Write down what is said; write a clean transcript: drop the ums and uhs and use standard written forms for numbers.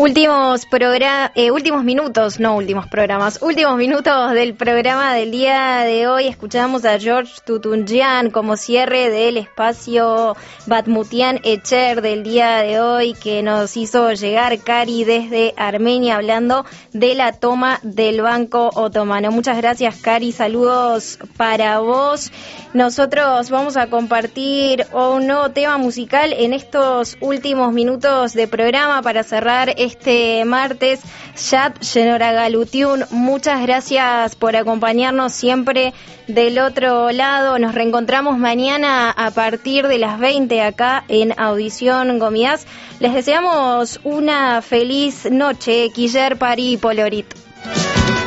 Últimos minutos, no últimos programas, últimos minutos del programa del día de hoy. Escuchamos a George Tutunjian como cierre del espacio Batmutian Echer del día de hoy, que nos hizo llegar Cari desde Armenia hablando de la toma del Banco Otomano. Muchas gracias, Cari, saludos para vos. Nosotros vamos a compartir un nuevo tema musical en estos últimos minutos de programa para cerrar este martes. Yat Shenoragalutyun, muchas gracias por acompañarnos siempre del otro lado. Nos reencontramos mañana a partir de las 20 acá en Audición Gomiás. Les deseamos una feliz noche. Quiller Pari Polorit.